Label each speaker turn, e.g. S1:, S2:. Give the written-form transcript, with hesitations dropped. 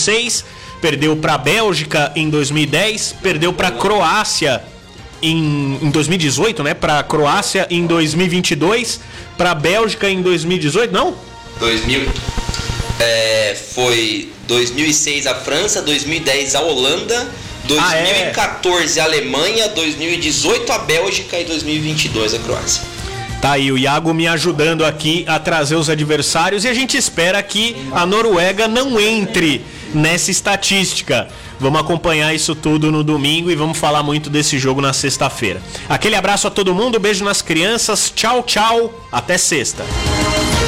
S1: 2006, perdeu para a Bélgica em 2010, perdeu para a Croácia em 2018, né? Para a Croácia em 2022, para a Bélgica em 2018, não?
S2: Foi 2006 a França, 2010 a Holanda, 2014 a Alemanha, 2018 a Bélgica e 2022 a Croácia.
S1: Tá aí o Iago me ajudando aqui a trazer os adversários e a gente espera que a Noruega não entre nessa estatística. Vamos acompanhar isso tudo no domingo e vamos falar muito desse jogo na sexta-feira. Aquele abraço a todo mundo, beijo nas crianças, tchau, tchau, até sexta.